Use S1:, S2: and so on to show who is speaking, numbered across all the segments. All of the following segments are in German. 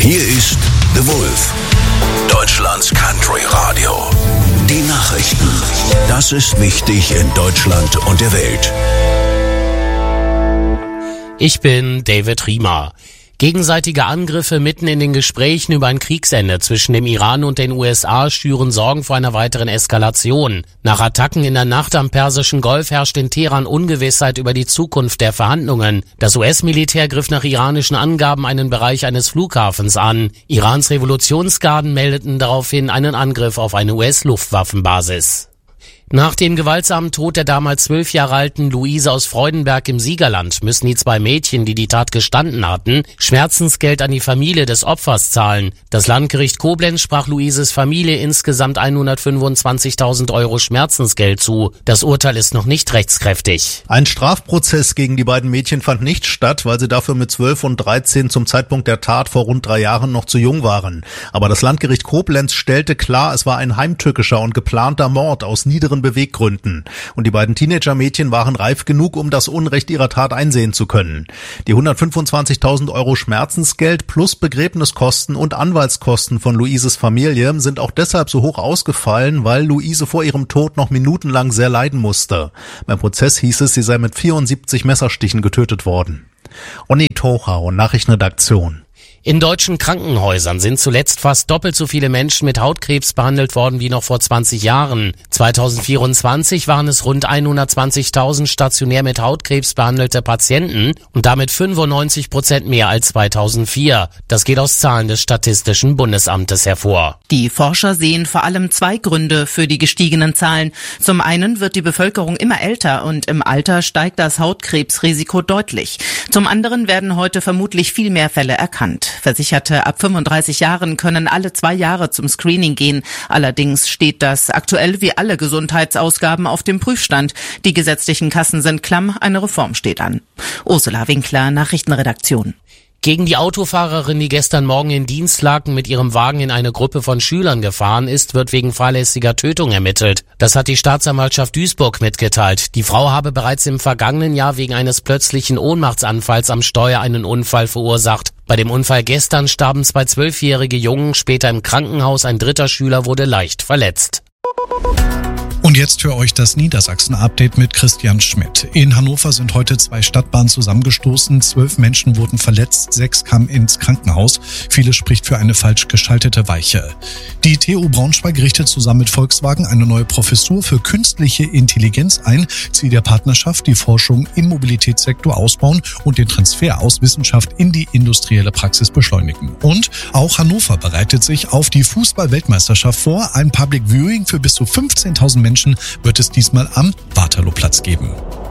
S1: Hier ist The Wolf, Deutschlands Country Radio. Die Nachrichten. Das ist wichtig in Deutschland und der Welt.
S2: Ich bin David Riemer. Gegenseitige Angriffe mitten in den Gesprächen über ein Kriegsende zwischen dem Iran und den USA schüren Sorgen vor einer weiteren Eskalation. Nach Attacken in der Nacht am Persischen Golf herrscht in Teheran Ungewissheit über die Zukunft der Verhandlungen. Das US-Militär griff nach iranischen Angaben einen Bereich eines Flughafens an. Irans Revolutionsgarden meldeten daraufhin einen Angriff auf eine US-Luftwaffenbasis. Nach dem gewaltsamen Tod der damals 12 Jahre alten Luise aus Freudenberg im Siegerland müssen die 2 Mädchen, die die Tat gestanden hatten, Schmerzensgeld an die Familie des Opfers zahlen. Das Landgericht Koblenz sprach Luises Familie insgesamt 125.000 € Schmerzensgeld zu. Das Urteil ist noch nicht rechtskräftig.
S3: Ein Strafprozess gegen die beiden Mädchen fand nicht statt, weil sie dafür mit 12 und 13 zum Zeitpunkt der Tat vor rund 3 Jahren noch zu jung waren. Aber das Landgericht Koblenz stellte klar, es war ein heimtückischer und geplanter Mord aus niederen Beweggründen. Und die beiden Teenager-Mädchen waren reif genug, um das Unrecht ihrer Tat einsehen zu können. Die 125.000 € Schmerzensgeld plus Begräbniskosten und Anwaltskosten von Luises Familie sind auch deshalb so hoch ausgefallen, weil Luise vor ihrem Tod noch minutenlang sehr leiden musste. Beim Prozess hieß es, sie sei mit 74 Messerstichen getötet worden. Onni Tochau, Nachrichtenredaktion.
S2: In deutschen Krankenhäusern sind zuletzt fast doppelt so viele Menschen mit Hautkrebs behandelt worden wie noch vor 20 Jahren. 2024 waren es rund 120.000 stationär mit Hautkrebs behandelte Patienten und damit 95% mehr als 2004. Das geht aus Zahlen des Statistischen Bundesamtes hervor.
S4: Die Forscher sehen vor allem 2 Gründe für die gestiegenen Zahlen. Zum einen wird die Bevölkerung immer älter und im Alter steigt das Hautkrebsrisiko deutlich. Zum anderen werden heute vermutlich viel mehr Fälle erkannt. Versicherte ab 35 Jahren können alle 2 Jahre zum Screening gehen. Allerdings steht das aktuell wie alle Gesundheitsausgaben auf dem Prüfstand. Die gesetzlichen Kassen sind klamm, eine Reform steht an. Ursula Winkler, Nachrichtenredaktion.
S2: Gegen die Autofahrerin, die gestern Morgen in Dienstlaken mit ihrem Wagen in eine Gruppe von Schülern gefahren ist, wird wegen fahrlässiger Tötung ermittelt. Das hat die Staatsanwaltschaft Duisburg mitgeteilt. Die Frau habe bereits im vergangenen Jahr wegen eines plötzlichen Ohnmachtsanfalls am Steuer einen Unfall verursacht. Bei dem Unfall gestern starben 2 12-jährige Jungen, später im Krankenhaus ein 3. Schüler wurde leicht verletzt.
S5: Und jetzt für euch das Niedersachsen-Update mit Christian Schmidt. In Hannover sind heute 2 Stadtbahnen zusammengestoßen. 12 Menschen wurden verletzt, 6 kamen ins Krankenhaus. Vieles spricht für eine falsch geschaltete Weiche. Die TU Braunschweig richtet zusammen mit Volkswagen eine neue Professur für künstliche Intelligenz ein. Ziel der Partnerschaft: die Forschung im Mobilitätssektor ausbauen und den Transfer aus Wissenschaft in die industrielle Praxis beschleunigen. Und auch Hannover bereitet sich auf die Fußball-Weltmeisterschaft vor. Ein Public Viewing für bis zu 15.000 Menschen wird es diesmal am Waterlooplatz geben.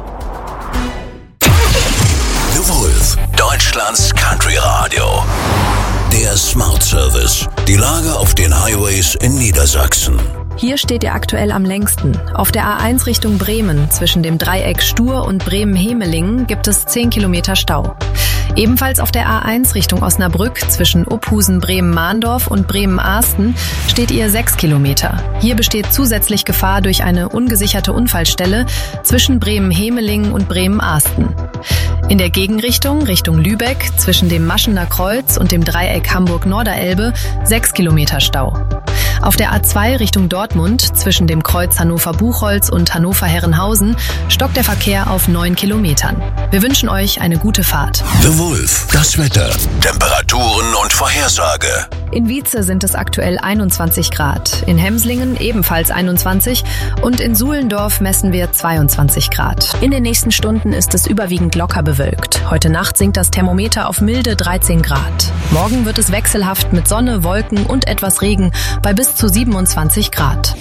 S1: The Wolf, Deutschlands Country Radio. Der Smart Service. Die Lage auf den Highways in Niedersachsen.
S6: Hier steht ihr aktuell am längsten. Auf der A1 Richtung Bremen zwischen dem Dreieck Stur und Bremen-Hemelingen gibt es 10 Kilometer Stau. Ebenfalls auf der A1 Richtung Osnabrück zwischen Uphusen, Bremen-Mahndorf und Bremen-Ahsten steht ihr 6 Kilometer. Hier besteht zusätzlich Gefahr durch eine ungesicherte Unfallstelle zwischen Bremen-Hemelingen und Bremen-Ahsten. In der Gegenrichtung, Richtung Lübeck, zwischen dem Maschener Kreuz und dem Dreieck Hamburg-Norderelbe 6 Kilometer Stau. Auf der A2 Richtung Dortmund zwischen dem Kreuz Hannover-Buchholz und Hannover-Herrenhausen stockt der Verkehr auf 9 Kilometern. Wir wünschen euch eine gute Fahrt.
S1: The Wolf, das Wetter, Temperaturen und Vorhersage.
S6: In Wietze sind es aktuell 21 Grad, in Hemslingen ebenfalls 21 und in Suhlendorf messen wir 22 Grad. In den nächsten Stunden ist es überwiegend locker bewölkt. Heute Nacht sinkt das Thermometer auf milde 13 Grad. Morgen wird es wechselhaft mit Sonne, Wolken und etwas Regen bei bis zu 27 Grad.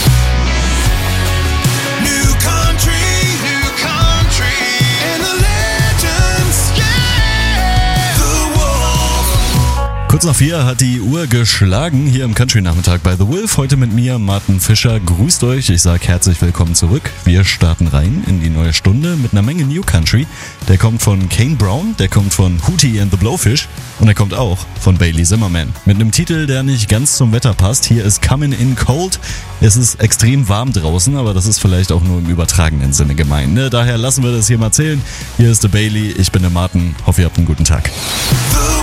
S7: Kurz nach 4 hat die Uhr geschlagen hier im Country-Nachmittag bei The Wolf. Heute mit mir, Martin Fischer. Grüßt euch, ich sage herzlich willkommen zurück. Wir starten rein in die neue Stunde mit einer Menge New Country. Der kommt von Kane Brown, der kommt von Hootie and the Blowfish und der kommt auch von Bailey Zimmerman. Mit einem Titel, der nicht ganz zum Wetter passt. Hier ist Comin' in Cold. Es ist extrem warm draußen, aber das ist vielleicht auch nur im übertragenen Sinne gemeint. Ne? Daher lassen wir das hier mal zählen. Hier ist der Bailey, ich bin der Martin. Hoffe, ihr habt einen guten Tag.